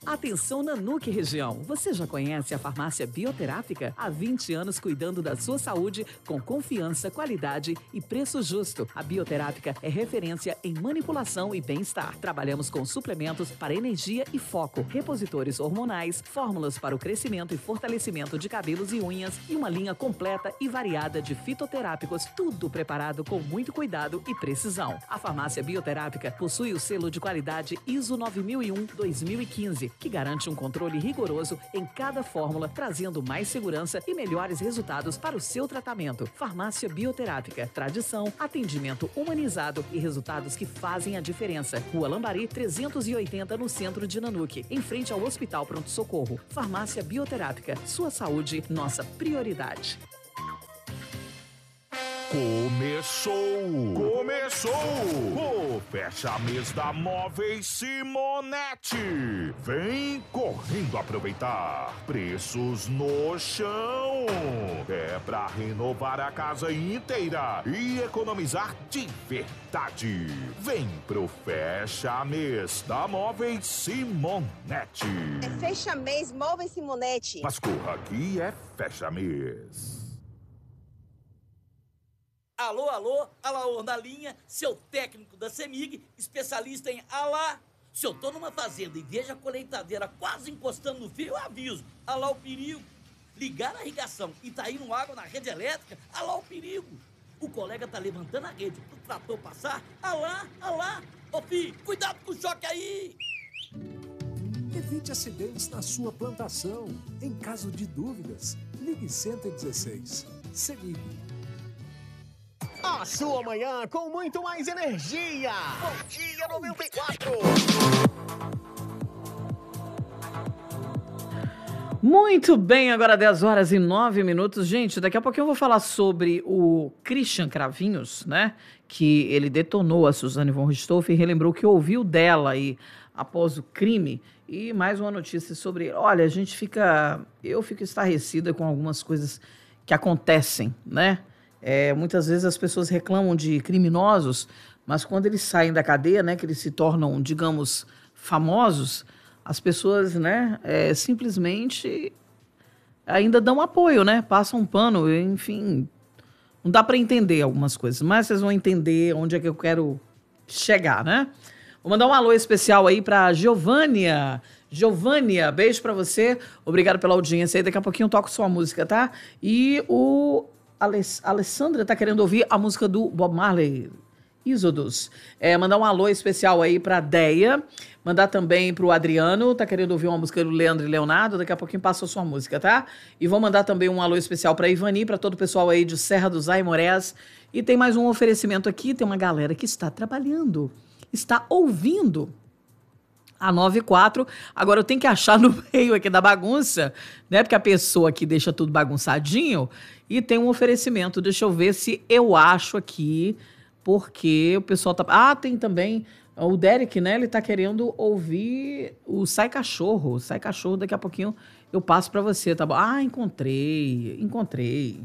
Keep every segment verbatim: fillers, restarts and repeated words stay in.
Atenção Nanuque região. Você já conhece a farmácia Bioterápica? Há vinte anos cuidando da sua saúde com confiança, qualidade e preço justo. A Bioterápica é referência em manipulação e bem-estar. Trabalhamos com suplementos para energia e foco, repositores hormonais, fórmulas para o crescimento e fortalecimento de cabelos e unhas e uma linha completa e variada de fitoterápicos, tudo preparado com muito cuidado e precisão. A farmácia Bioterápica possui o selo de qualidade I S O nove mil e um dois mil e quinze, que garante um controle rigoroso em cada fórmula, trazendo mais segurança e melhores resultados para o seu tratamento. Farmácia Bioterápica, tradição, atendimento humanizado e resultados que fazem a diferença. Rua Lambari, trezentos e oitenta, no centro de Nanuque, em frente ao Hospital Pronto Socorro. Farmácia Bioterápica, sua saúde, nossa prioridade. Começou! Começou! O Fecha Mês da Móveis Simonetti. Vem correndo aproveitar. Preços no chão. É pra renovar a casa inteira e economizar de verdade. Vem pro Fecha Mês da Móveis Simonetti. É Fecha Mês Móveis Simonetti. Mas corra, aqui é Fecha Mês. Alô, alô, Alaor na linha, seu técnico da CEMIG, especialista em alá. Se eu tô numa fazenda e vejo a colheitadeira quase encostando no fio, eu aviso. Alá o perigo. Ligar a irrigação e tá indo água na rede elétrica, alá o perigo. O colega tá levantando a rede pro trator passar, alá, alá. Ô filho, cuidado com o choque aí. Evite acidentes na sua plantação. Em caso de dúvidas, ligue cento e dezesseis. CEMIG. A sua manhã com muito mais energia. Bom dia noventa e quatro. Muito bem, agora dez horas e nove minutos. Gente, daqui a pouquinho eu vou falar sobre o Christian Cravinhos, né? Que ele detonou a Suzane von Richthofen e relembrou que ouviu dela aí após o crime. E mais uma notícia sobre... Olha, a gente fica... Eu fico estarrecida com algumas coisas que acontecem, né? É, muitas vezes as pessoas reclamam de criminosos, mas quando eles saem da cadeia, né, que eles se tornam, digamos, famosos, as pessoas, né, é, simplesmente ainda dão apoio, né, passam um pano, enfim, não dá para entender algumas coisas, mas vocês vão entender onde é que eu quero chegar, né? Vou mandar um alô especial aí para Giovânia. Giovânia, beijo para você, obrigado pela audiência aí, daqui a pouquinho eu toco sua música, tá? E o... Aless- Alessandra tá querendo ouvir a música do Bob Marley, Ísodos. É, mandar um alô especial aí pra Deia. Mandar também pro Adriano, tá querendo ouvir uma música do Leandro e Leonardo. Daqui a pouquinho passa a sua música, tá? E vou mandar também um alô especial pra Ivani, pra todo o pessoal aí de Serra dos Aimorés. E tem mais um oferecimento aqui, tem uma galera que está trabalhando, está ouvindo a noventa e quatro. Agora eu tenho que achar no meio aqui da bagunça, né? Porque a pessoa aqui deixa tudo bagunçadinho. E tem um oferecimento. Deixa eu ver se eu acho aqui, porque o pessoal tá... Ah, tem também o Derek, né? Ele tá querendo ouvir o Sai Cachorro. O Sai Cachorro, daqui a pouquinho eu passo pra você, tá bom? Ah, encontrei. Encontrei.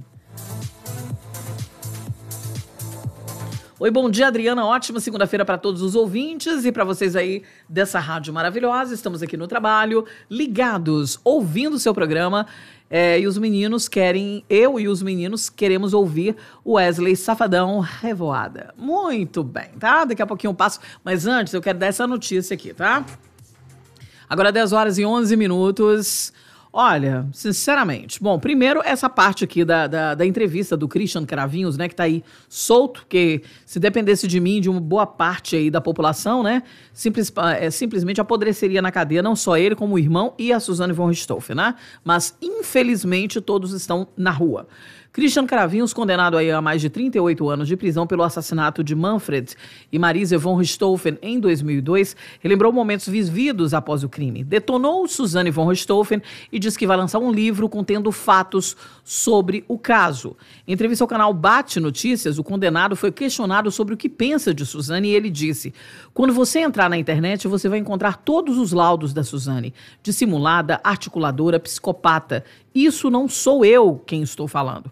Oi, bom dia, Adriana. Ótima segunda-feira para todos os ouvintes e para vocês aí dessa rádio maravilhosa. Estamos aqui no trabalho, ligados, ouvindo o seu programa. É, e os meninos querem, eu e os meninos queremos ouvir o Wesley Safadão Revoada. Muito bem, tá? Daqui a pouquinho eu passo. Mas antes eu quero dar essa notícia aqui, tá? Agora dez horas e onze minutos. Olha, sinceramente, bom, primeiro essa parte aqui da, da, da entrevista do Christian Cravinhos, né, que tá aí solto, que se dependesse de mim, de uma boa parte aí da população, né, simples, é, simplesmente apodreceria na cadeia, não só ele, como o irmão e a Suzane von Richthofen, né, mas infelizmente todos estão na rua. Christian Cravinhos, condenado aí a mais de trinta e oito anos de prisão pelo assassinato de Manfred e Marisa von Richthofen em dois mil e dois, relembrou momentos vividos após o crime. Detonou Suzane von Richthofen e diz que vai lançar um livro contendo fatos sobre o caso. Em entrevista ao canal Bate Notícias, o condenado foi questionado sobre o que pensa de Suzane e ele disse: quando você entrar na internet, você vai encontrar todos os laudos da Suzane, dissimulada, articuladora, psicopata. Isso não sou eu quem estou falando.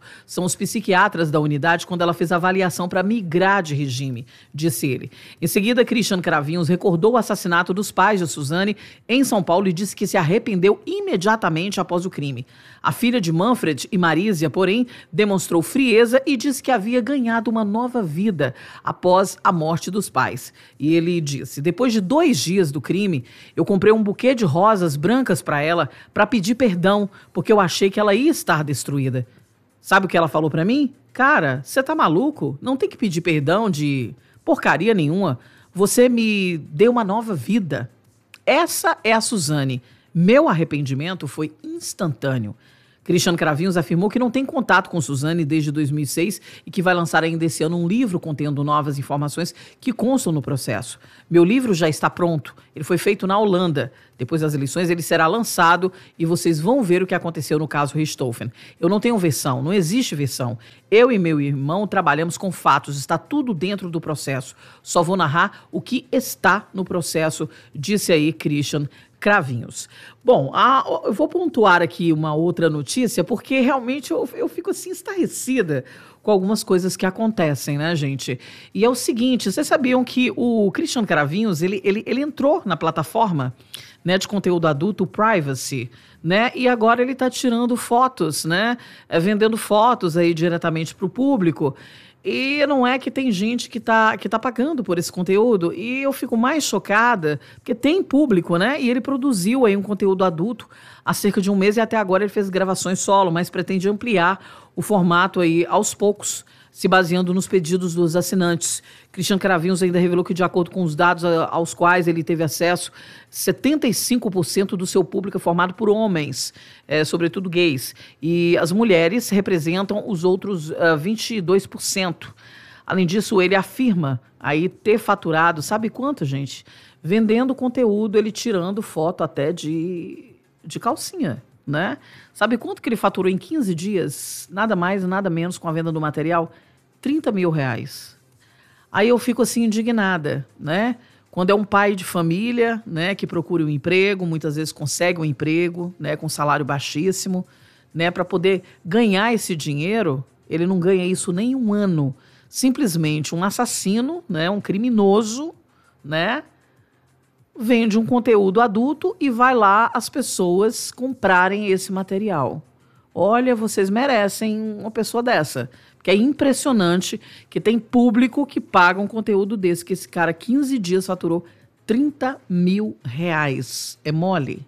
são os psiquiatras da unidade quando ela fez a avaliação para migrar de regime, disse ele. Em seguida, Christian Cravinhos recordou o assassinato dos pais de Suzane em São Paulo e disse que se arrependeu imediatamente após o crime. A filha de Manfred e Marísia, porém, demonstrou frieza e disse que havia ganhado uma nova vida após a morte dos pais. E ele disse: depois de dois dias do crime, eu comprei um buquê de rosas brancas para ela para pedir perdão, porque eu achei que ela ia estar destruída. Sabe o que ela falou para mim? Cara, você tá maluco? Não tem que pedir perdão de porcaria nenhuma. Você me deu uma nova vida. Essa é a Suzane. Meu arrependimento foi instantâneo. Christian Cravinhos afirmou que não tem contato com Suzane desde dois mil e seis e que vai lançar ainda esse ano um livro contendo novas informações que constam no processo. Meu livro já está pronto. Ele foi feito na Holanda. Depois das eleições ele será lançado e vocês vão ver o que aconteceu no caso Richthofen. Eu não tenho versão, não existe versão. Eu e meu irmão trabalhamos com fatos, está tudo dentro do processo. Só vou narrar o que está no processo, disse aí Christian Cravinhos. Bom, a, eu vou pontuar aqui uma outra notícia, porque realmente eu, eu fico assim estarrecida com algumas coisas que acontecem, né, gente? E é o seguinte, vocês sabiam que o Christian Cravinhos, ele, ele, ele entrou na plataforma, né, de conteúdo adulto, Privacy, né, e agora ele está tirando fotos, né, é, vendendo fotos aí diretamente para o público. E não é que tem gente que está que tá pagando por esse conteúdo. E eu fico mais chocada, porque tem público, né? E ele produziu aí um conteúdo adulto há cerca de um mês e até agora ele fez gravações solo, mas pretende ampliar o formato aí aos poucos, se baseando nos pedidos dos assinantes. Christian Cravinhos ainda revelou que, de acordo com os dados aos quais ele teve acesso, setenta e cinco por cento do seu público é formado por homens, é, sobretudo gays, e as mulheres representam os outros uh, vinte e dois por cento. Além disso, ele afirma aí ter faturado, sabe quanto, gente? Vendendo conteúdo, ele tirando foto até de, de calcinha, né? Sabe quanto que ele faturou em quinze dias? Nada mais, nada menos com a venda do material? trinta mil reais. Aí eu fico assim indignada, né? Quando é um pai de família, né, que procura um emprego, muitas vezes consegue um emprego, né, com salário baixíssimo, né, para poder ganhar esse dinheiro, ele não ganha isso nem um ano. Simplesmente um assassino, né, um criminoso, né, vende um conteúdo adulto e vai lá as pessoas comprarem esse material. Olha, vocês merecem uma pessoa dessa. Porque é impressionante que tem público que paga um conteúdo desse, que esse cara, quinze dias, faturou trinta mil reais. É mole.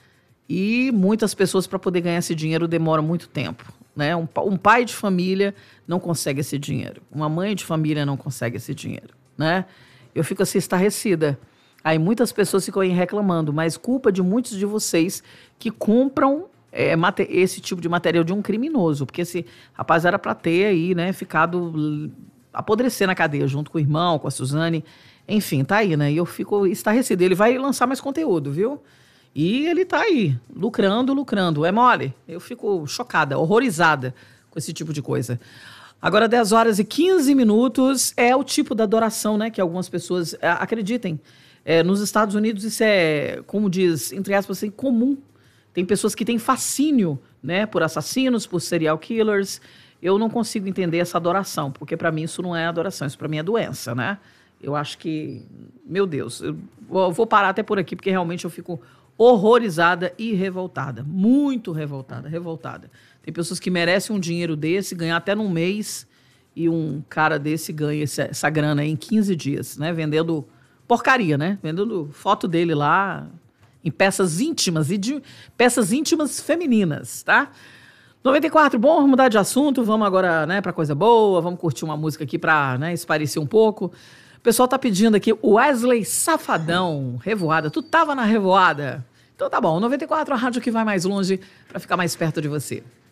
E muitas pessoas, para poder ganhar esse dinheiro, demoram muito tempo, né? Um, um pai de família não consegue esse dinheiro. Uma mãe de família não consegue esse dinheiro, né? Eu fico assim, estarrecida. Aí muitas pessoas ficam aí reclamando, mas culpa de muitos de vocês que compram é, esse tipo de material de um criminoso, porque esse rapaz era para ter aí, né, ficado apodrecer na cadeia junto com o irmão, com a Suzane, enfim, tá aí, né? E eu fico estarrecido. Ele vai lançar mais conteúdo, viu? E ele tá aí, lucrando, lucrando. É mole? Eu fico chocada, horrorizada com esse tipo de coisa. Agora, dez horas e quinze minutos é o tipo da adoração, né, que algumas pessoas é, acreditem. É, nos Estados Unidos isso é, como diz, entre aspas, assim, comum. Tem pessoas que têm fascínio, né, por assassinos, por serial killers. Eu não consigo entender essa adoração, porque para mim isso não é adoração, isso para mim é doença, né? Eu acho que, meu Deus, eu vou parar até por aqui, porque realmente eu fico horrorizada e revoltada. Muito revoltada, revoltada. Tem pessoas que merecem um dinheiro desse, ganhar até num mês, e um cara desse ganha essa, essa grana aí em quinze dias, né? Vendendo porcaria, né? Vendendo foto dele lá em peças íntimas, e de peças íntimas femininas, tá? noventa e quatro, bom, vamos mudar de assunto, vamos agora, né, pra coisa boa, vamos curtir uma música aqui pra, né, esparecer um pouco. O pessoal tá pedindo aqui Wesley Safadão, Revoada. Tu tava na Revoada? Então tá bom, noventa e quatro, a rádio que vai mais longe pra ficar mais perto de você.